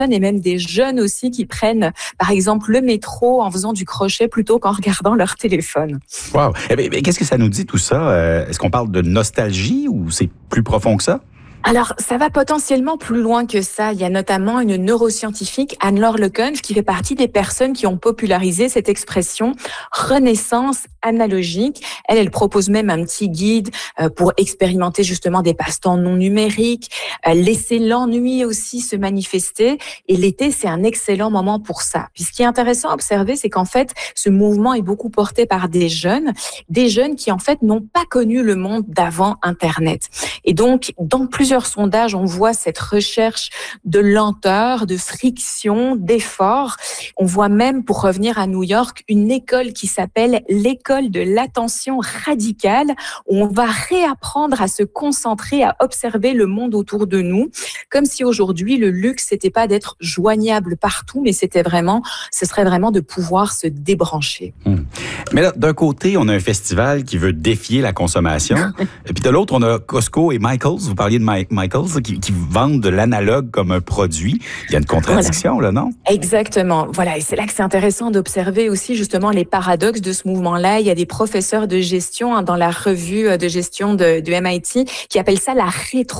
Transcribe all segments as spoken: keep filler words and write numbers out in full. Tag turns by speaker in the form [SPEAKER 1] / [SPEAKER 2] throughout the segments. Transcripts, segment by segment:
[SPEAKER 1] et même des jeunes aussi qui prennent, par exemple, le métro en faisant du crochet plutôt qu'en regardant leur téléphone.
[SPEAKER 2] Wow. Eh bien, qu'est-ce que ça nous dit tout ça? Est-ce qu'on parle de nostalgie ou c'est plus profond que ça?
[SPEAKER 1] Alors, ça va potentiellement plus loin que ça. Il y a notamment une neuroscientifique, Anne-Laure Leconte, qui fait partie des personnes qui ont popularisé cette expression renaissance analogique. Elle, elle propose même un petit guide pour expérimenter justement des passe-temps non numériques, laisser l'ennui aussi se manifester. Et l'été, c'est un excellent moment pour ça. Puis ce qui est intéressant à observer, c'est qu'en fait, ce mouvement est beaucoup porté par des jeunes, des jeunes qui en fait n'ont pas connu le monde d'avant Internet. Et donc, dans plusieurs sondages, on voit cette recherche de lenteur, de friction, d'effort. On voit même, pour revenir à New York, une école qui s'appelle l'école de l'attention radicale, où on va réapprendre à se concentrer, à observer le monde autour de nous, comme si aujourd'hui le luxe c'était pas d'être joignable partout, mais c'était vraiment, ce serait vraiment de pouvoir se débrancher.
[SPEAKER 2] Hum. Mais là, d'un côté, on a un festival qui veut défier la consommation, et puis de l'autre, on a Costco et Michaels. Vous parliez de My Michaels, qui, qui vendent de l'analogue comme un produit. Il y a une contradiction, voilà. Là, non?
[SPEAKER 1] Exactement. Voilà. Et c'est là que c'est intéressant d'observer aussi, justement, les paradoxes de ce mouvement-là. Il y a des professeurs de gestion hein, dans la revue de gestion de, de M I T qui appellent ça la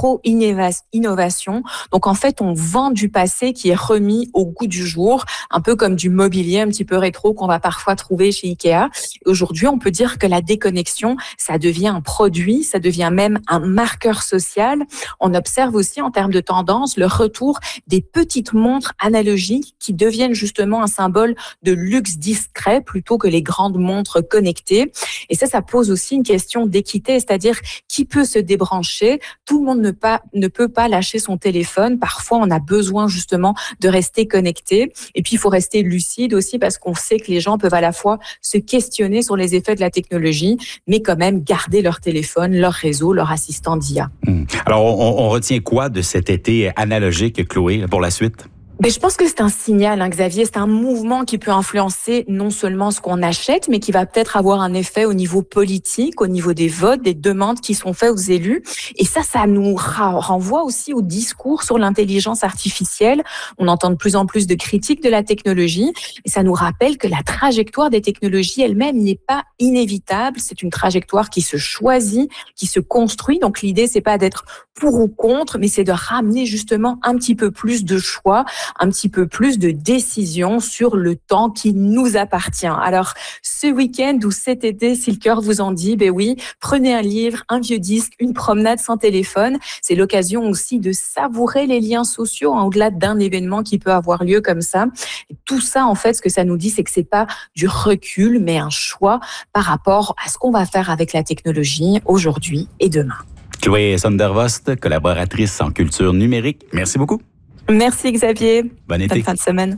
[SPEAKER 1] rétro-innovation. Donc, en fait, on vend du passé qui est remis au goût du jour, un peu comme du mobilier un petit peu rétro qu'on va parfois trouver chez Ikea. Aujourd'hui, on peut dire que la déconnexion, ça devient un produit, ça devient même un marqueur social. On observe aussi en termes de tendance le retour des petites montres analogiques qui deviennent justement un symbole de luxe discret plutôt que les grandes montres connectées. Et ça, ça pose aussi une question d'équité, c'est-à-dire qui peut se débrancher. Tout le monde ne, pas, ne peut pas lâcher son téléphone. Parfois, on a besoin justement de rester connecté. Et puis, il faut rester lucide aussi parce qu'on sait que les gens peuvent à la fois se questionner sur les effets de la technologie, mais quand même garder leur téléphone, leur réseau, leur assistant d'I A.
[SPEAKER 2] Mmh. Alors, on, on retient quoi de cet été analogique, Chloé, pour la suite?
[SPEAKER 1] Ben, je pense que c'est un signal, hein, Xavier. C'est un mouvement qui peut influencer non seulement ce qu'on achète, mais qui va peut-être avoir un effet au niveau politique, au niveau des votes, des demandes qui sont faites aux élus. Et ça, ça nous renvoie aussi au discours sur l'intelligence artificielle. On entend de plus en plus de critiques de la technologie. Et ça nous rappelle que la trajectoire des technologies elle-même n'est pas inévitable. C'est une trajectoire qui se choisit, qui se construit. Donc l'idée, c'est pas d'être pour ou contre, mais c'est de ramener justement un petit peu plus de choix, un petit peu plus de décision sur le temps qui nous appartient. Alors, ce week-end ou cet été, si le cœur vous en dit, ben oui, prenez un livre, un vieux disque, une promenade sans téléphone. C'est l'occasion aussi de savourer les liens sociaux, hein, au-delà d'un événement qui peut avoir lieu comme ça. Et tout ça, en fait, ce que ça nous dit, c'est que c'est pas du recul, mais un choix par rapport à ce qu'on va faire avec la technologie aujourd'hui et demain.
[SPEAKER 2] Chloé Sondervost, collaboratrice en culture numérique. Merci beaucoup.
[SPEAKER 1] Merci Xavier.
[SPEAKER 2] Bon été.
[SPEAKER 1] Bonne fin de semaine.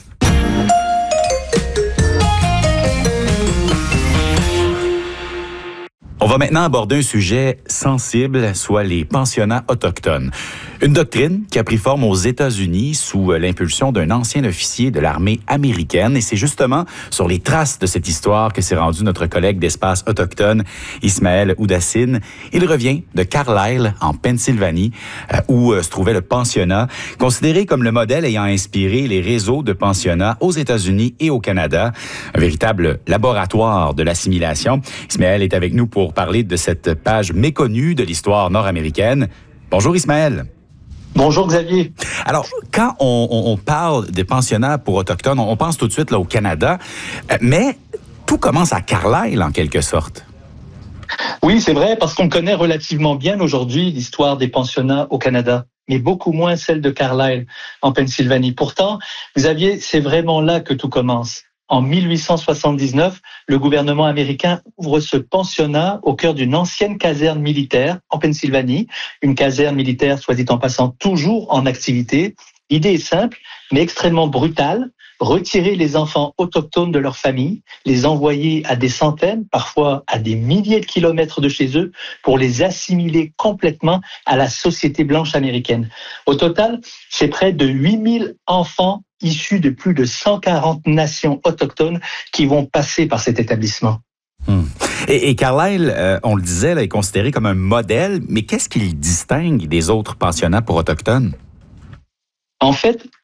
[SPEAKER 2] On va maintenant aborder un sujet sensible, soit les pensionnats autochtones. Une doctrine qui a pris forme aux États-Unis sous l'impulsion d'un ancien officier de l'armée américaine. Et c'est justement sur les traces de cette histoire que s'est rendu notre collègue d'Espace autochtone, Ismaël Oudassine. Il revient de Carlisle, en Pennsylvanie, où se trouvait le pensionnat, considéré comme le modèle ayant inspiré les réseaux de pensionnats aux États-Unis et au Canada. Un véritable laboratoire de l'assimilation. Ismaël est avec nous pour parler de cette page méconnue de l'histoire nord-américaine. Bonjour Ismaël.
[SPEAKER 3] Bonjour Xavier.
[SPEAKER 2] Alors, quand on, on, on parle des pensionnats pour autochtones, on pense tout de suite là, au Canada, mais tout commence à Carlisle en quelque sorte.
[SPEAKER 3] Oui, c'est vrai, parce qu'on connaît relativement bien aujourd'hui l'histoire des pensionnats au Canada, mais beaucoup moins celle de Carlisle en Pennsylvanie. Pourtant, Xavier, c'est vraiment là que tout commence. En mille huit cent soixante-dix-neuf, le gouvernement américain ouvre ce pensionnat au cœur d'une ancienne caserne militaire en Pennsylvanie, une caserne militaire, soit dit en passant, toujours en activité. L'idée est simple, mais extrêmement brutale. Retirer les enfants autochtones de leur famille, les envoyer à des centaines, parfois à des milliers de kilomètres de chez eux, pour les assimiler complètement à la société blanche américaine. Au total, c'est près de huit mille enfants issus de plus de cent quarante nations autochtones qui vont passer par cet établissement.
[SPEAKER 2] Hum. Et, et Carlisle, euh, on le disait, là, est considéré comme un modèle, mais qu'est-ce qui le distingue des autres pensionnats pour autochtones?
[SPEAKER 3] En fait,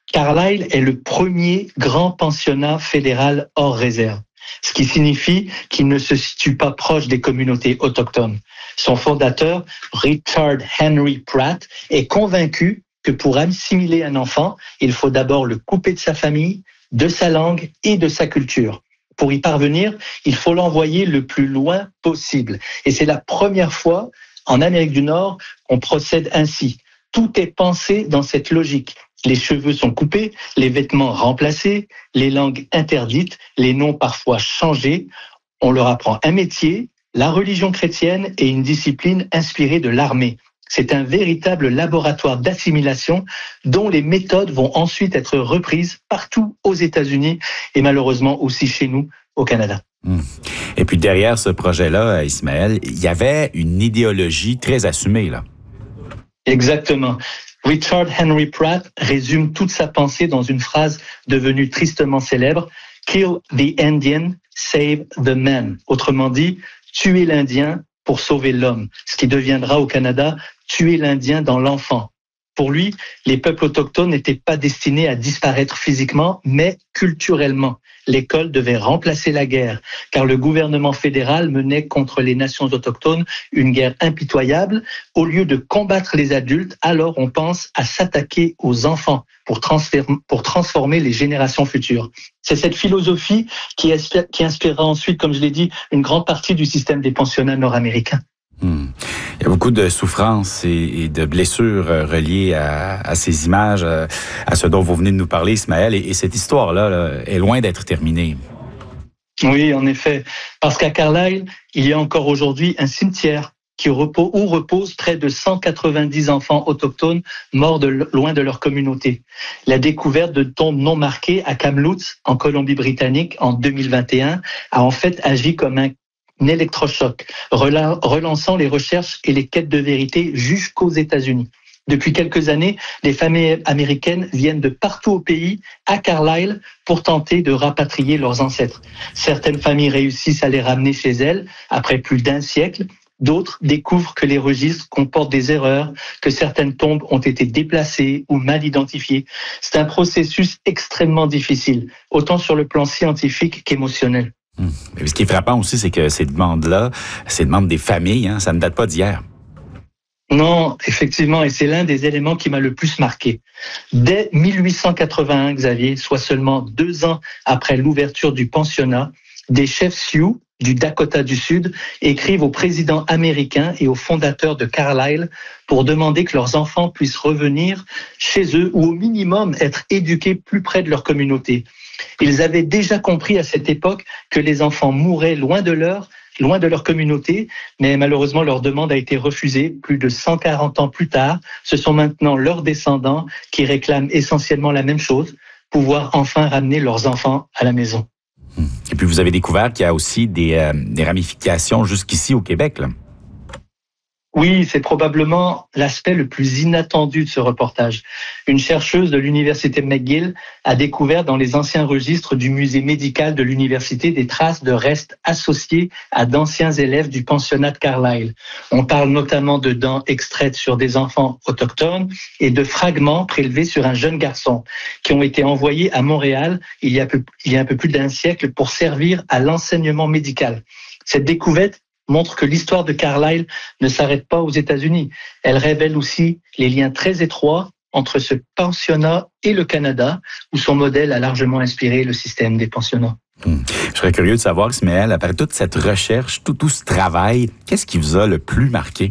[SPEAKER 3] Carlisle est le premier grand pensionnat fédéral hors réserve, ce qui signifie qu'il ne se situe pas proche des communautés autochtones. Son fondateur, Richard Henry Pratt, est convaincu que pour assimiler un enfant, il faut d'abord le couper de sa famille, de sa langue et de sa culture. Pour y parvenir, il faut l'envoyer le plus loin possible. Et c'est la première fois en Amérique du Nord qu'on procède ainsi. Tout est pensé dans cette logique. Les cheveux sont coupés, les vêtements remplacés, les langues interdites, les noms parfois changés. On leur apprend un métier, la religion chrétienne et une discipline inspirée de l'armée. C'est un véritable laboratoire d'assimilation dont les méthodes vont ensuite être reprises partout aux États-Unis et malheureusement aussi chez nous au Canada.
[SPEAKER 2] Mmh. Et puis derrière ce projet-là, Ismaël, il y avait une idéologie très assumée, là.
[SPEAKER 3] Exactement. Richard Henry Pratt résume toute sa pensée dans une phrase devenue tristement célèbre: « Kill the Indian, save the man ». Autrement dit, tuer l'Indien pour sauver l'homme, ce qui deviendra au Canada tuer l'Indien dans l'enfant. Pour lui, les peuples autochtones n'étaient pas destinés à disparaître physiquement, mais culturellement. L'école devait remplacer la guerre, car le gouvernement fédéral menait contre les nations autochtones une guerre impitoyable. Au lieu de combattre les adultes, alors on pense à s'attaquer aux enfants pour, transfer- pour transformer les générations futures. C'est cette philosophie qui, espère, qui inspirera ensuite, comme je l'ai dit, une grande partie du système des pensionnats nord-américains.
[SPEAKER 2] Hmm. Il y a beaucoup de souffrances et, et de blessures euh, reliées à, à ces images, euh, à ce dont vous venez de nous parler, Ismaël. Et, et cette histoire-là là, est loin d'être terminée.
[SPEAKER 3] Oui, en effet. Parce qu'à Carlisle, il y a encore aujourd'hui un cimetière qui repose, où reposent près de cent quatre-vingt-dix enfants autochtones morts de, loin de leur communauté. La découverte de tombes non marquées à Kamloops, en Colombie-Britannique, en deux mille vingt et un, a en fait agi comme un Un électrochoc, relançant les recherches et les quêtes de vérité jusqu'aux États-Unis. Depuis quelques années, les familles américaines viennent de partout au pays, à Carlisle, pour tenter de rapatrier leurs ancêtres. Certaines familles réussissent à les ramener chez elles après plus d'un siècle. D'autres découvrent que les registres comportent des erreurs, que certaines tombes ont été déplacées ou mal identifiées. C'est un processus extrêmement difficile, autant sur le plan scientifique qu'émotionnel.
[SPEAKER 2] Hum. Ce qui est frappant aussi, c'est que ces demandes-là, ces demandes des familles, hein, ça ne date pas d'hier.
[SPEAKER 3] Non, effectivement, et c'est l'un des éléments qui m'a le plus marqué. Dès mille huit cent quatre-vingt-un, Xavier, soit seulement deux ans après l'ouverture du pensionnat, des chefs Sioux du Dakota du Sud écrivent au président américain et aux fondateurs de Carlisle pour demander que leurs enfants puissent revenir chez eux ou au minimum être éduqués plus près de leur communauté. Ils avaient déjà compris à cette époque que les enfants mouraient loin de leur, loin de leur communauté, mais malheureusement leur demande a été refusée plus de cent quarante ans plus tard. Ce sont maintenant leurs descendants qui réclament essentiellement la même chose, pouvoir enfin ramener leurs enfants à la maison.
[SPEAKER 2] Et puis vous avez découvert qu'il y a aussi des, euh, des ramifications jusqu'ici au Québec, là.
[SPEAKER 3] Oui, c'est probablement l'aspect le plus inattendu de ce reportage. Une chercheuse de l'université McGill a découvert dans les anciens registres du musée médical de l'université des traces de restes associés à d'anciens élèves du pensionnat de Carlisle. On parle notamment de dents extraites sur des enfants autochtones et de fragments prélevés sur un jeune garçon qui ont été envoyés à Montréal il y a, peu, il y a un peu plus d'un siècle pour servir à l'enseignement médical. Cette découverte montre que l'histoire de Carlisle ne s'arrête pas aux États-Unis. Elle révèle aussi les liens très étroits entre ce pensionnat et le Canada, où son modèle a largement inspiré le système des pensionnats.
[SPEAKER 2] Hum. Je serais curieux de savoir, Ismaël, après toute cette recherche, tout, tout ce travail, qu'est-ce qui vous a le plus marqué?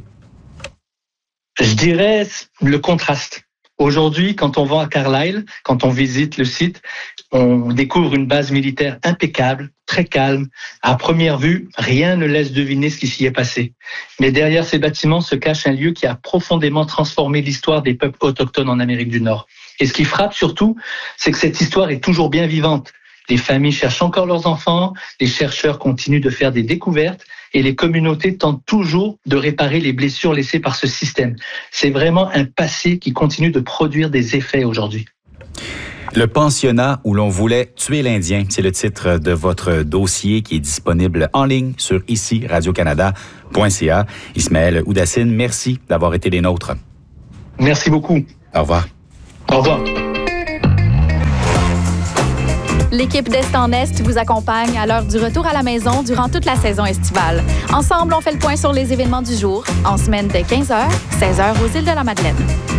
[SPEAKER 3] Je dirais le contraste. Aujourd'hui, quand on va à Carlisle, quand on visite le site, on découvre une base militaire impeccable, très calme. À première vue, rien ne laisse deviner ce qui s'y est passé. Mais derrière ces bâtiments se cache un lieu qui a profondément transformé l'histoire des peuples autochtones en Amérique du Nord. Et ce qui frappe surtout, c'est que cette histoire est toujours bien vivante. Les familles cherchent encore leurs enfants, les chercheurs continuent de faire des découvertes et les communautés tentent toujours de réparer les blessures laissées par ce système. C'est vraiment un passé qui continue de produire des effets aujourd'hui.
[SPEAKER 2] Le pensionnat où l'on voulait tuer l'Indien, c'est le titre de votre dossier qui est disponible en ligne sur ici radio canada point c a. Ismaël Oudassine, merci d'avoir été des nôtres.
[SPEAKER 3] Merci beaucoup.
[SPEAKER 2] Au revoir.
[SPEAKER 3] Au revoir.
[SPEAKER 4] L'équipe d'Est en Est vous accompagne à l'heure du retour à la maison durant toute la saison estivale. Ensemble, on fait le point sur les événements du jour, en semaine dès quinze heures, seize heures aux îles de la Madeleine.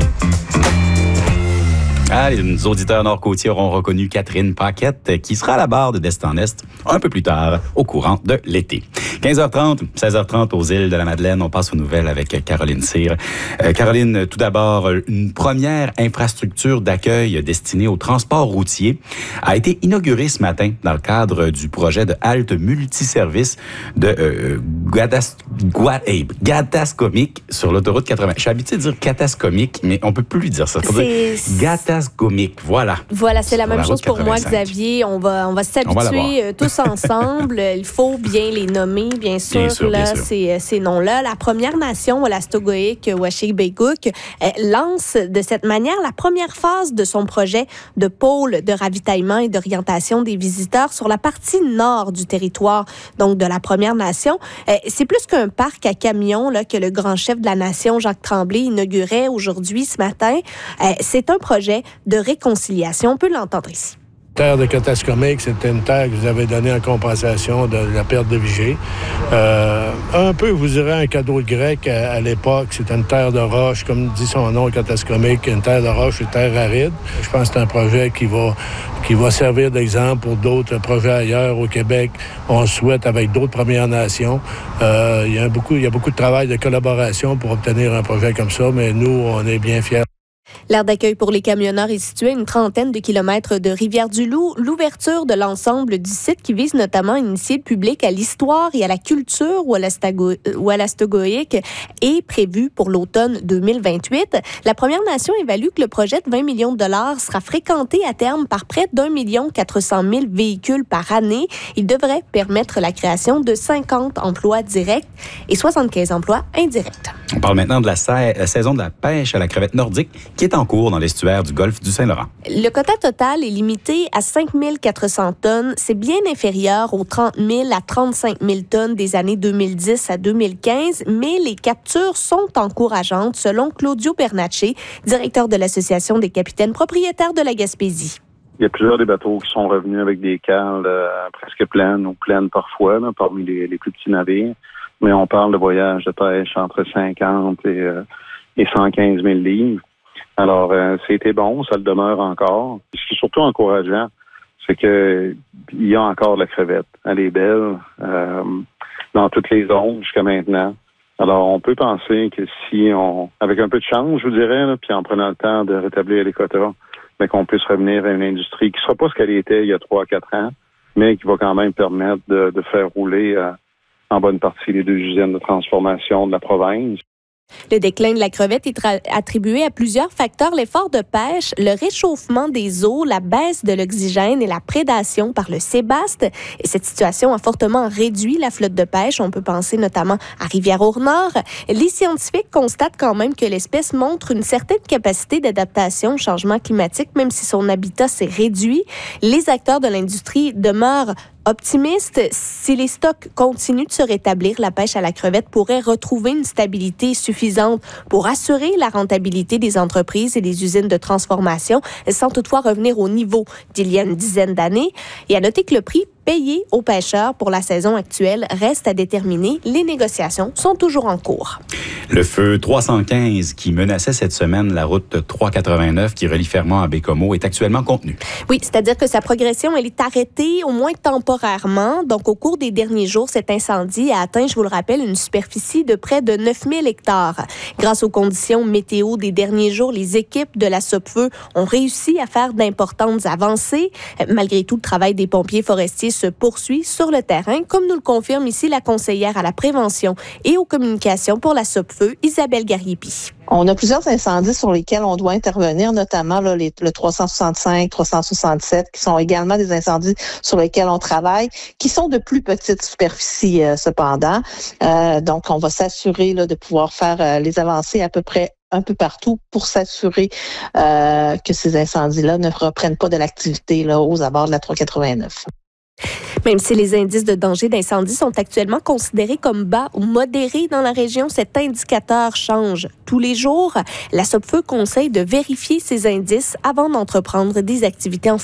[SPEAKER 2] Ah, les auditeurs nord-côtiers auront reconnu Catherine Paquette, qui sera à la barre de d'Est en Est un peu plus tard, au courant de l'été. quinze heures trente, seize heures trente aux îles de la Madeleine. On passe aux nouvelles avec Caroline Cyr. Euh, Caroline, tout d'abord, une première infrastructure d'accueil destinée au transport routier a été inaugurée ce matin dans le cadre du projet de halte multiservice de euh, Gadas, Gua, hey, Gatascomique sur l'autoroute quatre-vingts. Je suis habitué de dire Catascomique, mais on peut plus lui dire ça.
[SPEAKER 5] C'est...
[SPEAKER 2] Gatascomique, voilà.
[SPEAKER 5] Voilà, c'est la même
[SPEAKER 2] la
[SPEAKER 5] chose pour moi,
[SPEAKER 2] quatre-vingt-cinq.
[SPEAKER 5] Xavier. On va, on va s'habituer on va tous ensemble. Il faut bien les nommer, bien sûr.
[SPEAKER 2] Bien sûr,
[SPEAKER 5] là,
[SPEAKER 2] bien sûr.
[SPEAKER 5] Ces, ces noms-là. La Première Nation, Wolastoqiyik, Washig-Begouk, lance de cette manière la première phase de son projet de pôle de ravitaillement et d'orientation des visiteurs sur la partie nord du territoire, donc de la Première Nation. C'est plus qu'un parc à camions là, que le grand chef de la nation, Jacques Tremblay, inaugurait aujourd'hui, ce matin. C'est un projet de réconciliation. On peut l'entendre ici.
[SPEAKER 6] La terre de Catascomique, c'était une terre que vous avez donnée en compensation de la perte de Vigée. Euh, un peu, vous direz, un cadeau de grec à, à l'époque. C'était une terre de roche, comme dit son nom, Catascomique, une terre de roche, une terre aride. Je pense que c'est un projet qui va, qui va servir d'exemple pour d'autres projets ailleurs au Québec. On souhaite avec d'autres Premières Nations. Euh, il y a beaucoup, il y a beaucoup de travail de collaboration pour obtenir un projet comme ça, mais nous, on est bien fiers.
[SPEAKER 5] L'aire d'accueil pour les camionneurs est située à une trentaine de kilomètres de Rivière-du-Loup. L'ouverture de l'ensemble du site, qui vise notamment à initier le public à l'histoire et à la culture wolastoqiyik, est prévue pour l'automne deux mille vingt-huit. La Première Nation évalue que le projet de vingt millions de dollars sera fréquenté à terme par près d'un million quatre cent mille véhicules par année. Il devrait permettre la création de cinquante emplois directs et soixante-quinze emplois indirects.
[SPEAKER 2] On parle maintenant de la, sa- la saison de la pêche à la crevette nordique qui est en cours dans l'estuaire du golfe du Saint-Laurent.
[SPEAKER 5] Le quota total est limité à cinq mille quatre cents tonnes. C'est bien inférieur aux trente mille à trente-cinq mille tonnes des années deux mille dix à deux mille quinze, mais les captures sont encourageantes, selon Claudio Bernacci, directeur de l'Association des capitaines propriétaires de la Gaspésie.
[SPEAKER 7] Il y a plusieurs des bateaux qui sont revenus avec des cales euh, presque pleines ou pleines parfois, là, parmi les, les plus petits navires. Mais on parle de voyages de pêche entre cinquante et, euh, et cent quinze mille livres. Alors, euh, c'était bon, ça le demeure encore. Ce qui est surtout encourageant, c'est que il y a encore de la crevette. Elle est belle euh, dans toutes les zones jusqu'à maintenant. Alors, on peut penser que si on, avec un peu de chance, je vous dirais, là, puis en prenant le temps de rétablir les quotas, mais qu'on puisse revenir à une industrie qui ne sera pas ce qu'elle était il y a trois à quatre ans, mais qui va quand même permettre de, de faire rouler euh, en bonne partie les deux usines de transformation de la province.
[SPEAKER 5] Le déclin de la crevette est tra- attribué à plusieurs facteurs. L'effort de pêche, le réchauffement des eaux, la baisse de l'oxygène et la prédation par le sébaste. Et cette situation a fortement réduit la flotte de pêche. On peut penser notamment à Rivière-au-Nord. Les scientifiques constatent quand même que l'espèce montre une certaine capacité d'adaptation au changement climatique, même si son habitat s'est réduit. Les acteurs de l'industrie demeurent optimiste. Si les stocks continuent de se rétablir, la pêche à la crevette pourrait retrouver une stabilité suffisante pour assurer la rentabilité des entreprises et des usines de transformation, sans toutefois revenir au niveau d'il y a une dizaine d'années. Et à noter que le prix payé aux pêcheurs pour la saison actuelle reste à déterminer. Les négociations sont toujours en cours.
[SPEAKER 2] Le feu trois cent quinze qui menaçait cette semaine la route trois cent quatre-vingt-neuf qui relie Fermont à Bécomo est actuellement contenu.
[SPEAKER 5] Oui, c'est-à-dire que sa progression, elle est arrêtée au moins temporairement. Donc, au cours des derniers jours, cet incendie a atteint, je vous le rappelle, une superficie de près de neuf mille hectares. Grâce aux conditions météo des derniers jours, les équipes de la Sopfeu ont réussi à faire d'importantes avancées. Malgré tout, le travail des pompiers forestiers se poursuit sur le terrain, comme nous le confirme ici la conseillère à la prévention et aux communications pour la Sopfeu, Isabelle Gariepi.
[SPEAKER 8] On a plusieurs incendies sur lesquels on doit intervenir, notamment là, les, le trois cent soixante-cinq, trois cent soixante-sept, qui sont également des incendies sur lesquels on travaille, qui sont de plus petites superficies euh, cependant. Euh, donc, on va s'assurer là, de pouvoir faire euh, les avancées à peu près un peu partout pour s'assurer euh, que ces incendies-là ne reprennent pas de l'activité là, aux abords de la trois cent quatre-vingt-neuf.
[SPEAKER 5] Même si les indices de danger d'incendie sont actuellement considérés comme bas ou modérés dans la région, cet indicateur change tous les jours. La Sopfeu conseille de vérifier ces indices avant d'entreprendre des activités en